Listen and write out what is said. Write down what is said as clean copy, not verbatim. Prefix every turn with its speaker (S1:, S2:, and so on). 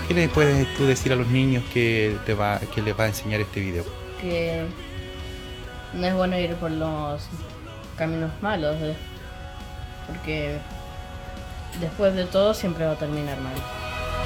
S1: ¿Qué les puedes tú decir a los niños que les va a enseñar este video?
S2: Que no es bueno ir por los caminos malos, porque después de todo siempre va a terminar mal.